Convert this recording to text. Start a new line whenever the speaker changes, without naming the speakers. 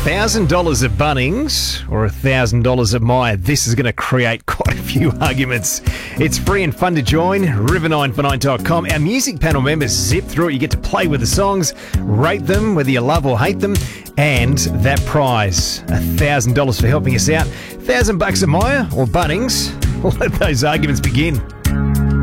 $1,000 at Bunnings or $1,000 at Myer. This is going to create quite a few arguments. It's free and fun to join. River949.com. Our music panel members zip through it. You get to play with the songs, rate them, whether you love or hate them. And that prize, $1,000 for helping us out. $1,000 at Myer or Bunnings. Let those arguments begin.